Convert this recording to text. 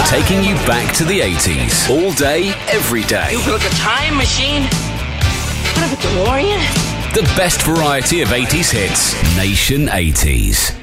Taking you back to the 80s. All day, every day. You built a time machine? What if it's a DeLorean? The best variety of 80s hits. Nation 80s.